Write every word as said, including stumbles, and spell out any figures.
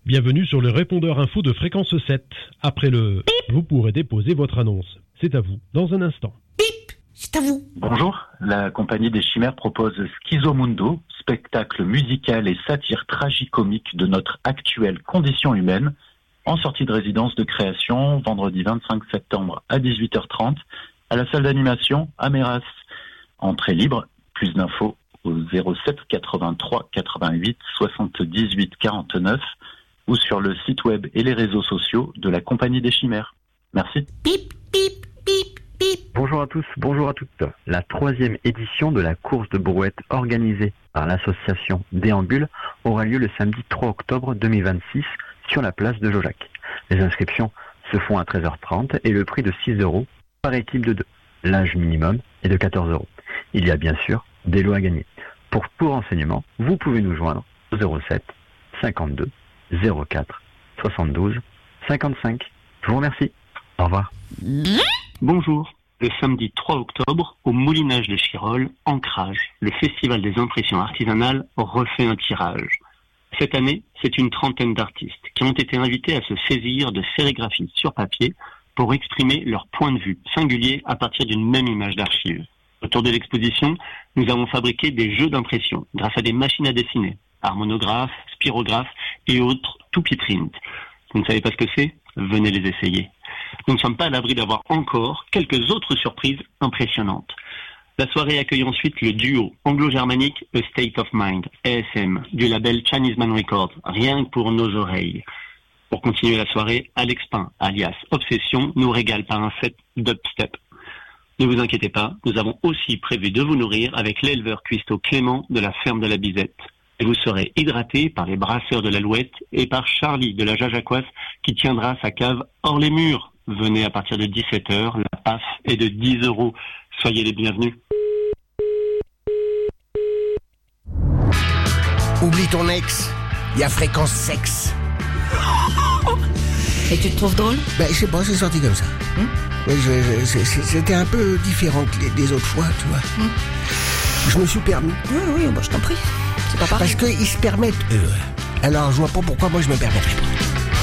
Bienvenue sur le répondeur info de Fréquence sept. Après le bip, vous pourrez déposer votre annonce. C'est à vous dans un instant. Bip, c'est à vous. Bonjour, la compagnie des Chimères propose Schizomundo, spectacle musical et satire tragicomique de notre actuelle condition humaine, en sortie de résidence de création, vendredi vingt-cinq septembre à dix-huit heures trente, à la salle d'animation Améras. Entrée libre, plus d'infos au zéro sept quatre-vingt-trois quatre-vingt-huit soixante-dix-huit quarante-neuf ou sur le site web et les réseaux sociaux de la Compagnie des Chimères. Merci. Bip, bip, bip, bip. Bonjour à tous, bonjour à toutes. La troisième édition de la course de brouette organisée par l'association Déambule aura lieu le samedi trois octobre deux mille vingt-six sur la place de Jaujac. Les inscriptions se font à treize heures trente et le prix de six euros par équipe de deux. L'âge minimum est de quatorze euros. Il y a bien sûr des lots à gagner. Pour tout renseignement, vous pouvez nous joindre au zéro sept cinquante-deux zéro quatre soixante-douze cinquante-cinq. Je vous remercie. Au revoir. Bonjour. Le samedi trois octobre, au Moulinage de Chirolles, Ancrage, le Festival des impressions artisanales refait un tirage. Cette année, c'est une trentaine d'artistes qui ont été invités à se saisir de sérigraphie sur papier pour exprimer leur point de vue singulier à partir d'une même image d'archive. Autour de l'exposition, nous avons fabriqué des jeux d'impression grâce à des machines à dessiner, harmonographes, spirographes et autres Toupee Print. Vous ne savez pas ce que c'est ? Venez les essayer. Nous ne sommes pas à l'abri d'avoir encore quelques autres surprises impressionnantes. La soirée accueille ensuite le duo anglo-germanique A State of Mind, A S M, du label Chinese Man Records, rien que pour nos oreilles. Pour continuer la soirée, Alex Pain, alias Obsession, nous régale par un set dubstep. Ne vous inquiétez pas, nous avons aussi prévu de vous nourrir avec l'éleveur cuistot Clément de la ferme de la Bisette. Et vous serez hydraté par les brasseurs de l'Alouette et par Charlie de la Jajacoise qui tiendra sa cave hors les murs. Venez à partir de dix-sept heures, la P A F est de dix euros. Soyez les bienvenus. Oublie ton ex, il y a Fréquence Sexe. Et tu te trouves drôle ? Ben, je sais pas, c'est sorti comme ça. Hum ouais, je, je, c'est, c'était un peu différent que les, les autres fois, tu vois. Hum je me suis permis. Oui, oui, bah, je t'en prie. C'est pas pareil. Parce qu'ils se permettent, eux. Alors, je vois pas pourquoi moi je me permettrais pas.